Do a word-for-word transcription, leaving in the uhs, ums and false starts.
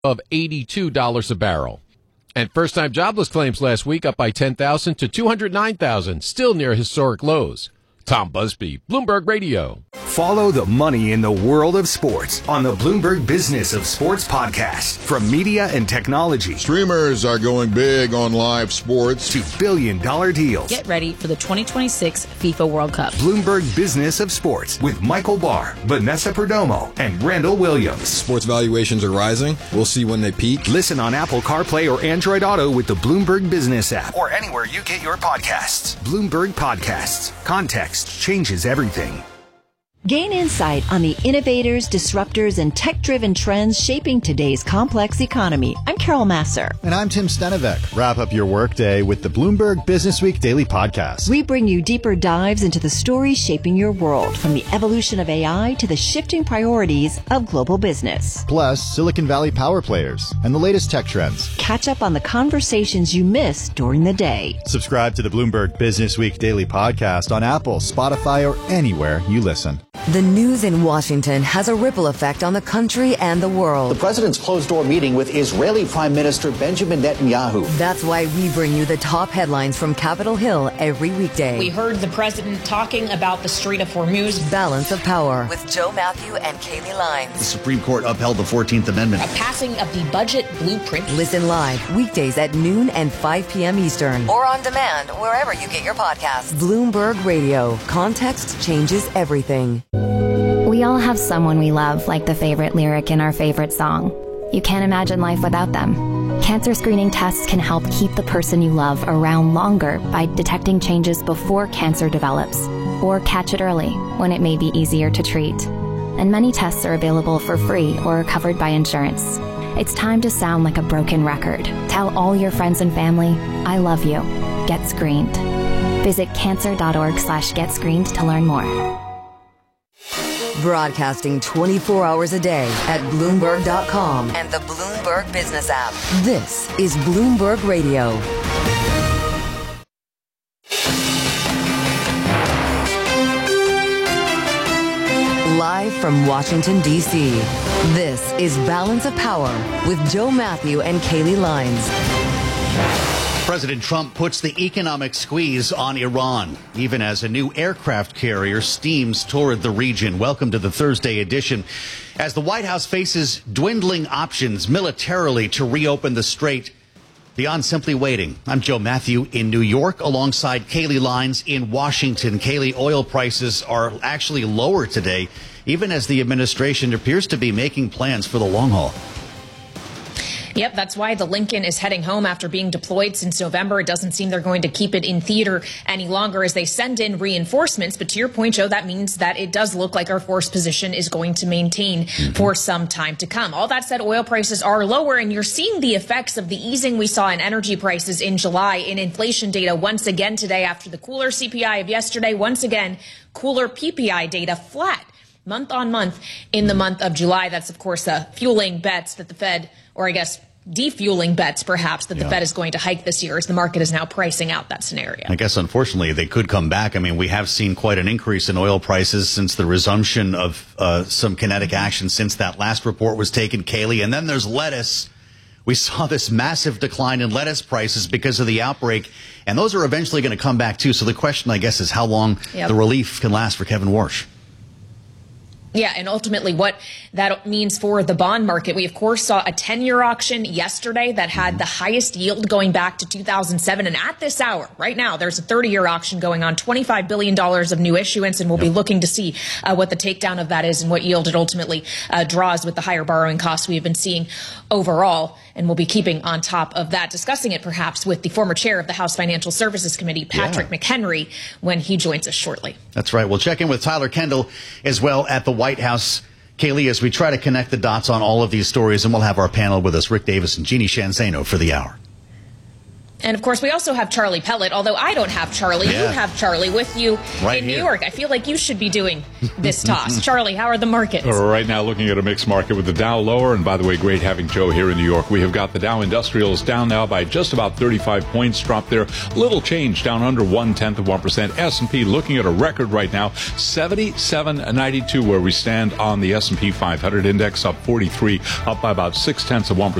of eighty-two dollars a barrel. And first-time jobless claims last week up by ten thousand to two hundred nine thousand, still near historic lows. Tom Busby, Bloomberg Radio. Follow the money in the world of sports on the Bloomberg Business of Sports podcast. From media and technology. Streamers are going big on live sports. To billion-dollar deals. Get ready for the twenty twenty-six FIFA World Cup. Bloomberg Business of Sports with Michael Barr, Vanessa Perdomo, and Randall Williams. Sports valuations are rising. We'll see when they peak. Listen on Apple CarPlay or Android Auto with the Bloomberg Business app. Or anywhere you get your podcasts. Bloomberg Podcasts. Context changes everything. Gain insight on the innovators, disruptors, and tech-driven trends shaping today's complex economy. I'm Carol Masser. And I'm Tim Stenevec. Wrap up your workday with the Bloomberg Business Week Daily Podcast. We bring you deeper dives into the stories shaping your world, from the evolution of A I to the shifting priorities of global business. Plus, Silicon Valley power players and the latest tech trends. Catch up on the conversations you missed during the day. Subscribe to the Bloomberg Business Week Daily Podcast on Apple, Spotify, or anywhere you listen. The news in Washington has a ripple effect on the country and the world. The president's closed-door meeting with Israeli Prime Minister Benjamin Netanyahu. That's why we bring you the top headlines from Capitol Hill every weekday. We heard the president talking about the Strait of Hormuz. Balance of Power with Joe Matthew and Kaylee Lines. The Supreme Court upheld the fourteenth Amendment. A passing of the budget blueprint. Listen live weekdays at noon and five p.m. Eastern. Or on demand wherever you get your podcasts. Bloomberg Radio. Context changes everything. We all have someone we love, like the favorite lyric in our favorite song. You can't imagine life without them. Cancer screening tests can help keep the person you love around longer by detecting changes before cancer develops, or catch it early when it may be easier to treat. And many tests are available for free or covered by insurance. It's time to sound like a broken record. Tell all your friends and family, I love you. Get screened. Visit cancer.org slash get screened to learn more. Broadcasting twenty-four hours a day at Bloomberg dot com and the Bloomberg Business app. This is Bloomberg Radio. Live from Washington, D C, this is Balance of Power with Joe Matthew and Kaylee Lines. President Trump puts the economic squeeze on Iran, even as a new aircraft carrier steams toward the region. Welcome to the Thursday edition. As the White House faces dwindling options militarily to reopen the strait, beyond simply waiting. I'm Joe Matthew in New York alongside Kaylee Lines in Washington. Kaylee, oil prices are actually lower today, even as the administration appears to be making plans for the long haul. Yep, that's why the Lincoln is heading home after being deployed since November. It doesn't seem they're going to keep it in theater any longer as they send in reinforcements. But to your point, Joe, that means that it does look like our force position is going to maintain mm-hmm. for some time to come. All that said, oil prices are lower, and you're seeing the effects of the easing we saw in energy prices in July in inflation data once again today after the cooler C P I of yesterday. Once again, cooler P P I data flat month on month in the month of July. That's, of course, uh, fueling bets that the Fed, or I guess defueling bets perhaps, that the yeah. Fed is going to hike this year as the market is now pricing out that scenario. I guess, unfortunately, they could come back. I mean, we have seen quite an increase in oil prices since the resumption of uh, some kinetic action since that last report was taken, Kaylee. And then there's lettuce. We saw this massive decline in lettuce prices because of the outbreak, and those are eventually going to come back, too. So the question, I guess, is how long yep. the relief can last for Kevin Warsh. Yeah, and ultimately what that means for the bond market. We, of course, saw a ten-year auction yesterday that had the highest yield going back to two thousand seven. And at this hour, right now, there's a thirty-year auction going on, twenty-five billion dollars of new issuance, and we'll yep. be looking to see uh, what the takedown of that is and what yield it ultimately uh, draws with the higher borrowing costs we've been seeing overall. And we'll be keeping on top of that, discussing it perhaps with the former chair of the House Financial Services Committee, Patrick yeah. McHenry, when he joins us shortly. That's right. We'll check in with Tyler Kendall as well at the White House. Kaylee, as we try to connect the dots on all of these stories, and we'll have our panel with us, Rick Davis and Jeannie Shanzano, for the hour. And, of course, we also have Charlie Pellet, although I don't have Charlie. Yeah. You have Charlie with you right in New here. York. I feel like you should be doing this toss. Charlie, how are the markets? Right now, looking at a mixed market with the Dow lower. And, by the way, great having Joe here in New York. We have got the Dow Industrials down now by just about thirty-five points, dropped there. Little change, down under one-tenth of one percent. S and P looking at a record right now, seventy-seven ninety-two, where we stand on the S and P five hundred index, up forty-three, up by about six-tenths of one percent.